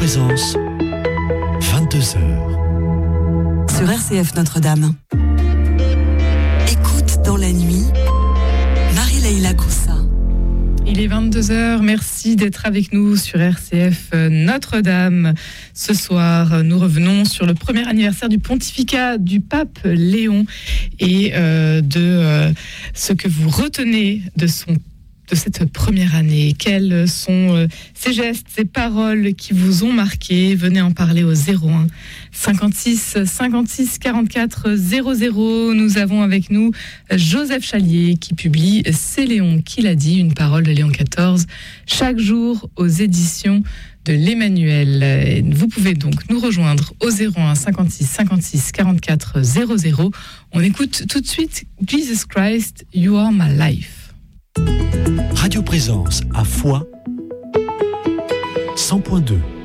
Présence, 22h. Sur RCF Notre-Dame. Écoute dans la nuit, Marie-Leila Coussa. Il est 22h, merci d'être avec nous sur RCF Notre-Dame. Ce soir, nous revenons sur le premier anniversaire du pontificat du pape Léon et de ce que vous retenez de cette première année. Quels sont ces gestes, ces paroles qui vous ont marqué? Venez en parler au 01 56 56 44 00. Nous avons avec nous Joseph Chalier qui publie C'est Léon qui l'a dit, une parole de Léon XIV, chaque jour aux éditions de l'Emmanuel. Vous pouvez donc nous rejoindre au 01 56 56 44 00. On écoute tout de suite Jesus Christ, You Are My Life. Radio Présence à Foix 100.2.